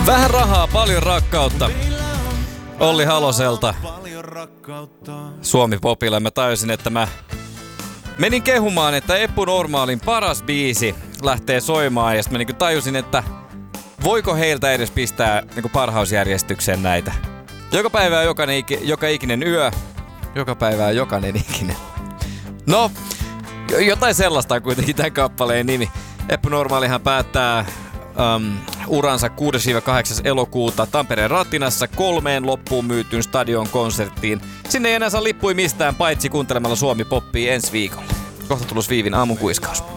Vähän rahaa, paljon rakkautta. Olli Haloselta Suomi Popilla. Mä tajusin, että mä menin kehumaan, että Eppu Normaalin paras biisi lähtee soimaan. Ja sitten mä niin tajusin, että voiko heiltä edes pistää niin parhausjärjestykseen näitä. Joka päivä joka ikinen yö. Joka päivä jokainen ikinen. No, jotain sellaista on kuitenkin tämän kappaleen nimi. Eppu Normaalihan päättää uransa 6-8. elokuuta Tampereen Ratinassa 3 loppuun myytyyn stadion-konserttiin. Sinne ei enää saa lippui mistään paitsi kuuntelemalla Suomi Poppia ensi viikolla. Kohta tulos Viivin aamun kuiskaus.